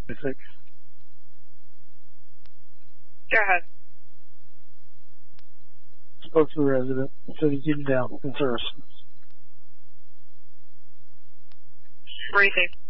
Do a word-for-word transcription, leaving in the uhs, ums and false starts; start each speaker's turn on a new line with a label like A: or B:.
A: Six.
B: Go ahead.
A: Spoke to the resident. Said he's getting down in service.
B: What do you think?